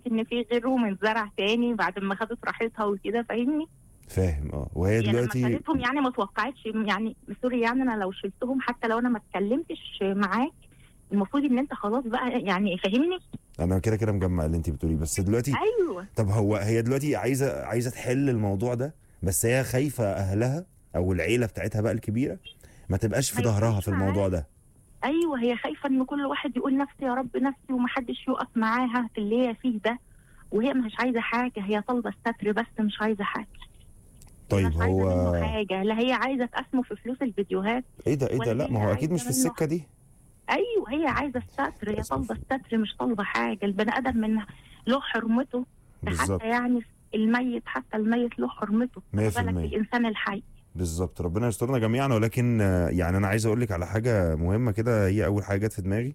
ان في غيره من زرع تاني بعد ما خدت راحتها وكده، فاهمني؟ فاهم. وهي يعني دلوقتي لما خدتهم يعني ما توقعتش، يعني سوري، يعني انا لو شلتهم حتى لو انا ما اتكلمتش معاك المفروض ان انت خلاص بقى يعني فاهمني. انا كده كده مجمع اللي انت بتقوليه، بس دلوقتي ايوه طب هي دلوقتي عايزه تحل الموضوع ده، بس هي خايفه اهلها او العيله بتاعتها بقى الكبيره ما تبقاش في ما ظهرها يفرقش في الموضوع معاك. ده. ايوه هي خايفه ان كل واحد يقول نفسي يا رب نفسي ومحدش يقف معاها في اللي هي فيه ده، وهي مش عايزه حاجه، هي طالبه الستر بس مش عايزه حاجه. هي طيب مش عايزه هو منه حاجه، لا هي عايزه تقسمه في فلوس الفيديوهات ايه ده ايه ده؟ ولا لا ما هي هو اكيد مش في عايزه منه. السكه دي. ايوه هي عايزه الستر، هي طالبه الستر مش طالبه حاجه. البني ادم من له حرمته، بالظبط حتى يعني الميت، حتى الميت له حرمته، ما بالك 100%. بالانسان الحي. بالظبط، ربنا يسترنا جميعا. ولكن يعني انا عايز اقول لك على حاجه مهمه كده، هي اول حاجه جت في دماغي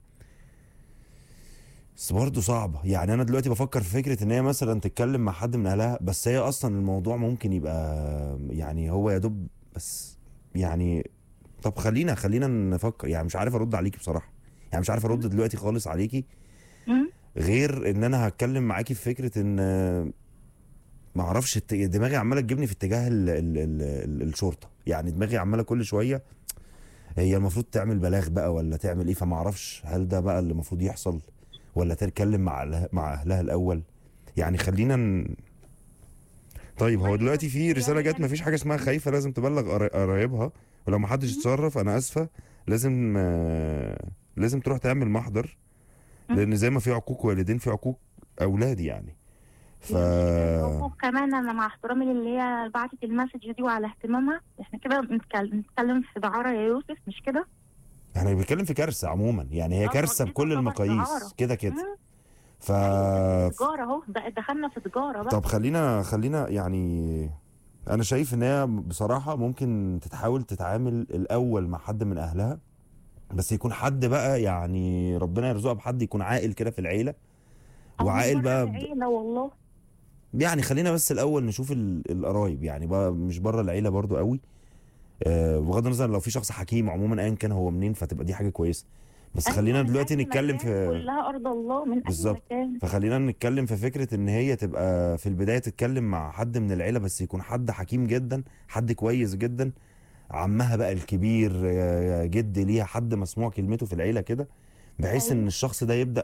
بس برضه صعبه. يعني انا دلوقتي بفكر في فكره ان هي مثلا تتكلم مع حد من اهلها، بس هي اصلا الموضوع ممكن يبقى يعني هو يا دوب بس يعني. طب خلينا نفكر. يعني مش عارف ارد عليكي بصراحه، يعني مش عارف ارد دلوقتي خالص عليكي، غير ان انا هتكلم معاكي في فكره ان ما اعرفش دماغي عماله تجيبني في اتجاه ال الشرطه. يعني دماغي عماله كل شويه هي المفروض تعمل بلاغ بقى ولا تعمل ايه، فما اعرفش هل ده بقى اللي المفروض يحصل ولا تتكلم مع اهلها الاول. يعني طيب هو دلوقتي في رساله جت، ما فيش حاجه اسمها خايفه لازم تبلغ قرايبها، ولو ما حدش اتصرف انا اسفه لازم تروح تعمل محضر، لان زي ما في عقوق والدين في عقوق اولاد يعني. ف العقوق كمان، انا مع احترامي للي هي بعتت المسج دي وعلى اهتمامها، احنا كده بنتكلم في دعارة يا يوسف، مش كده؟ احنا بنتكلم في كارثه عموما، يعني هي كارثه دي بكل تعتبر المقاييس دعارة. كده كده. ف ايوه تجارة اهو، دخلنا في تجارة بقى. طب خلينا يعني انا شايف ان هي بصراحه ممكن تحاول تتعامل الاول مع حد من اهلها، بس يكون حد بقى يعني ربنا يرزقها بحد يكون عاقل كده في العيله، مش وعاقل بره بقى العيلة والله. يعني خلينا بس الاول نشوف القرايب، يعني بقى مش بره العيله برضو قوي. بغض النظر لو في شخص حكيم عموما ايا كان هو منين فتبقى دي حاجه كويسه، بس ايوه خلينا من دلوقتي اي نتكلم مكان، في كلها ارض الله، من اي بالظبط. مكان. فخلينا نتكلم في فكره ان هي تبقى في البدايه تتكلم مع حد من العيله، بس يكون حد حكيم جدا، حد كويس جدا، عمها بقى الكبير، جد ليها، حد مسموع كلمته في العيله كده، بحيث ان ايوه الشخص ده يبدا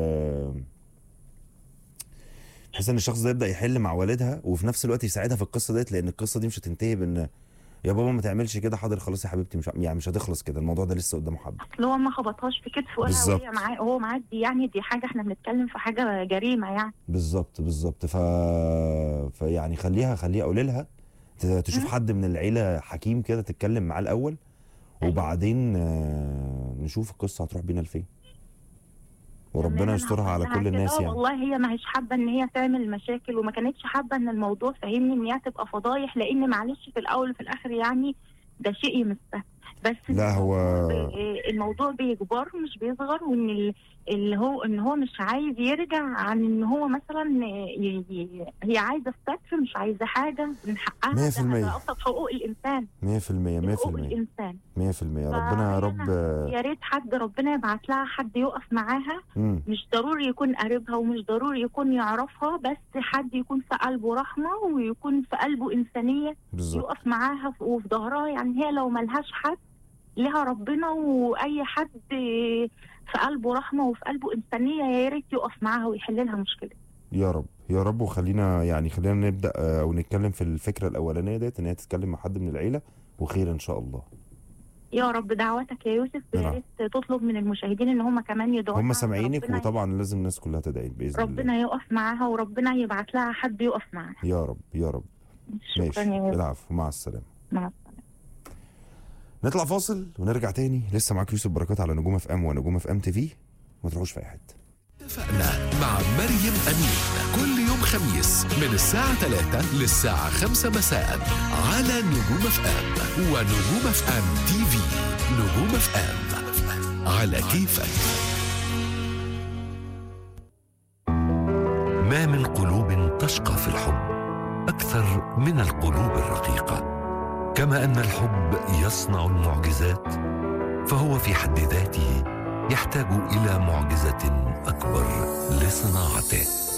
بحيث ان الشخص ده يبدا يحل مع والدها، وفي نفس الوقت يساعدها في القصه ديت، لان القصه دي مش هتنتهي بان يا بابا ما تعملش كده، حاضر خلاص يا حبيبتي، مش هتخلص كده، الموضوع ده لسه قدامه حبه. اصل هو ما خبطهاش في كتفه ولا وهي بالظبط معاه، هو معدي، يعني دي حاجه احنا بنتكلم في حاجه جريمه يعني. بالظبط. فيعني خليها قولي لها تشوف حد من العيله حكيم كده تتكلم معاه الاول، وبعدين نشوف القصه هتروح بينا لفين، وربنا تمام، انا يسترها هقول على لها كل كده. الناس يعني. والله هي ما هيش حابه ان هي تعمل مشاكل، وما كانتش حابه ان الموضوع فاهمني ان هي تبقى فضايح، لان معلش في الاول وفي الاخر يعني ده شيء يمسها. بس لا هو الموضوع بيكبر مش بيصغر، وان اللي هو ان هو مش عايز يرجع عن ان هو مثلا هي عايزه الستر، مش عايزه حاجه من حقها، ده ابسط حقوق الانسان. 100% حقوق الانسان 100%. ربنا يا رب يا ريت حد ربنا يبعت لها حد يقف معاها. مش ضروري يكون قريبها ومش ضروري يكون يعرفها، بس حد يكون في قلبه رحمه ويكون في قلبه انسانيه بالزبط. يقف معاها وفي ظهرها. يعني هي لو ملهاش حد لها ربنا، واي حد في قلبه رحمه وفي قلبه انسانيه يا ريت يقف معاها ويحل لها مشكله. يا رب يا رب. خلينا نبدا او نتكلم في الفكره الاولانيه ديت، ان هي تتكلم مع حد من العيله، وخير ان شاء الله. يا رب دعواتك يا يوسف، يا ريت تطلب من المشاهدين ان هم كمان يدعوا، هم سامعينك، وطبعا لازم الناس كلها تدعي باذن الله. ربنا يقف معاها وربنا يبعت لها حد يقف معاها. يا رب يا رب. شكرا يا يوسف. العفو، مع السلامه. مع السلامه. نطلع فاصل ونرجع تاني، لسه معاك يوسف بركات على نجوم اف ام ونجوم اف ام تي في، ما تروحوش في اي حته. اتفقنا مع مريم أمين كل يوم خميس من الساعة 3 للساعة 5 مساء على نجوم اف ام ونجوم اف ام تي في. نجوم اف ام على كيفك. ما من قلوب تشقى في الحب أكثر من القلوب الرقيقة. كما أن الحب يصنع المعجزات، فهو في حد ذاته يحتاج إلى معجزة أكبر لصناعته.